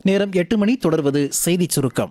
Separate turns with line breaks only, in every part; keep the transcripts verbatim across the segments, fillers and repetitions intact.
நேரம் எட்டு மணி. தொடர்வது செய்திச் சுருக்கம்.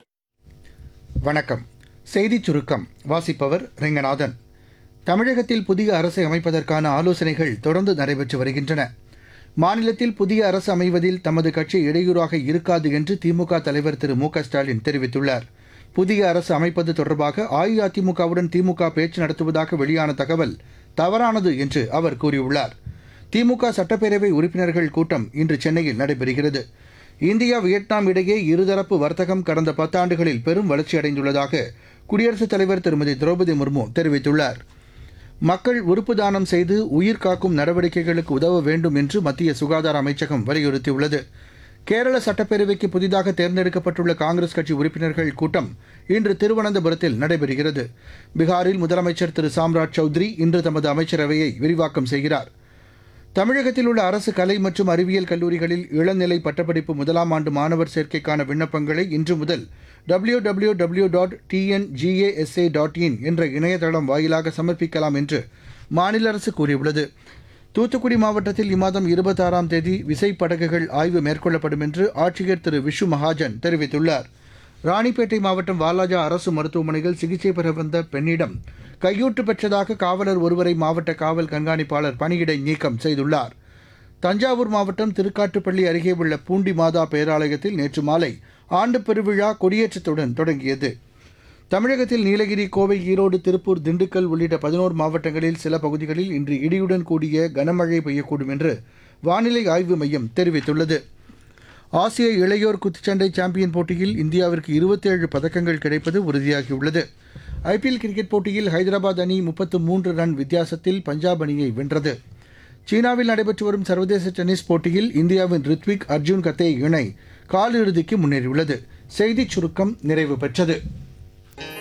வணக்கம். செய்திச் சுருக்கம் வாசிப்பவர் ரெங்கநாதன். தமிழகத்தில் புதிய அரசை அமைப்பதற்கான ஆலோசனைகள் தொடர்ந்து நடைபெற்று வருகின்றன. மாநிலத்தில் புதிய அரசு அமைவதில் தமது கட்சி இடையூறாக இருக்காது என்று திமுக தலைவர் திரு மு க ஸ்டாலின் தெரிவித்துள்ளார். புதிய அரசு அமைப்பது தொடர்பாக அஇஅதிமுகவுடன் திமுக பேச்சு நடத்துவதாக வெளியான தகவல் தவறானது என்று அவர் கூறியுள்ளார். திமுக சட்டப்பேரவை உறுப்பினர்கள் கூட்டம் இன்று சென்னையில் நடைபெறுகிறது. இந்தியா வியட்நாம் இடையே இருதரப்பு வர்த்தகம் கடந்த பத்தாண்டுகளில் பெரும் வளர்ச்சியடைந்துள்ளதாக குடியரசுத் தலைவர் திருமதி திரௌபதி முர்மு தெரிவித்துள்ளார். மக்கள் உறுப்பு தானம் செய்து உயிர் காக்கும் நடவடிக்கைகளுக்கு உதவ வேண்டும் என்று மத்திய சுகாதார அமைச்சகம் வலியுறுத்தியுள்ளது. கேரள சட்டப்பேரவைக்கு புதிதாக தேர்ந்தெடுக்கப்பட்டுள்ள காங்கிரஸ் கட்சி உறுப்பினர்கள் கூட்டம் இன்று திருவனந்தபுரத்தில் நடைபெறுகிறது. பீகாரில் முதலமைச்சர் திரு சாம்ராஜ் சௌத்ரி இன்று தமது அமைச்சரவையை விரிவாக்கம் செய்கிறார். தமிழகத்தில் உள்ள அரசு கலை மற்றும் அறிவியல் கல்லூரிகளில் இளநிலை பட்டப்படிப்பு முதலாம் ஆண்டு மாணவர் சேர்க்கைக்கான விண்ணப்பங்களை இன்று முதல் W W W dot TNGASA dot in என்ற இணையதளம் வாயிலாக சமர்ப்பிக்கலாம் என்று மாநில அரசு கூறியுள்ளது. தூத்துக்குடி மாவட்டத்தில் இம்மாதம் இருபத்தாறாம் தேதி விசைப்படகுகள் ஆய்வு மேற்கொள்ளப்படும் என்று ஆட்சியர் திரு விஷு மகாஜன் தெரிவித்துள்ளார். ராணிப்பேட்டை மாவட்டம் வாலாஜா அரசு மருத்துவமனையில் சிகிச்சை பெற வந்த பெண்ணிடம் கையூட்டு பெற்றதாக காவலர் ஒருவரை மாவட்ட காவல் கண்காணிப்பாளர் பணியிடை நீக்கம் செய்துள்ளார். தஞ்சாவூர் மாவட்டம் திருக்காட்டுப்பள்ளி அருகே உள்ள பூண்டி மாதா பேராலயத்தில் நேற்று மாலை ஆண்டு பெருவிழா கொடியேற்றத்துடன் தொடங்கியது. தமிழகத்தில் நீலகிரி, கோவை, ஈரோடு, திருப்பூர், திண்டுக்கல் உள்ளிட்ட பதினோரு மாவட்டங்களில் சில பகுதிகளில் இன்று இடியுடன் கூடிய கனமழை பெய்யக்கூடும் என்று வானிலை ஆய்வு மையம் தெரிவித்துள்ளது. ஆசிய இளையோர் குத்துச்சண்டை சாம்பியன் போட்டியில் இந்தியாவிற்கு இருபத்தேழு பதக்கங்கள் கிடைப்பது உறுதியாகியுள்ளது. ஐபிஎல் கிரிக்கெட் போட்டியில் ஹைதராபாத் அணி முப்பத்து மூன்று ரன் வித்தியாசத்தில் பஞ்சாப் அணியை வென்றது. சீனாவில் நடைபெற்று வரும் சர்வதேச டென்னிஸ் போட்டியில் இந்தியாவின் ரித்விக், அர்ஜுன் கத்தே இணை காலிறுதிக்கு முன்னேறியுள்ளது. செய்திச் சுருக்கம் நிறைவு பெற்றது.